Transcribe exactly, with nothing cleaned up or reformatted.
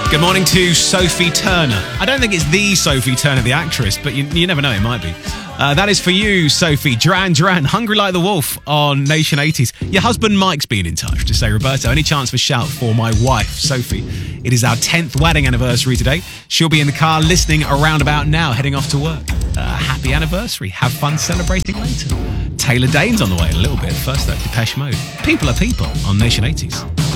Good morning to Sophie Turner. I don't think it's the Sophie Turner, the actress, but you, you never know, it might be. Uh, that is for you, Sophie. Duran Duran, Hungry Like the Wolf on Nation eighties. Your husband Mike's been in touch to say, Roberto, any chance for shout for my wife, Sophie? It is our tenth wedding anniversary today. She'll be in the car listening around about now, heading off to work. Uh, happy anniversary. Have fun celebrating later. Taylor Dane's on the way in a little bit. First though, Depeche Mode. People are people on Nation eighties.